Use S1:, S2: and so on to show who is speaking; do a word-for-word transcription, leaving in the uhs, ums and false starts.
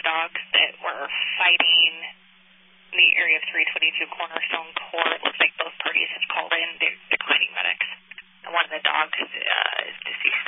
S1: dogs that were fighting the Area three twenty-two Cornerstone Court. Looks like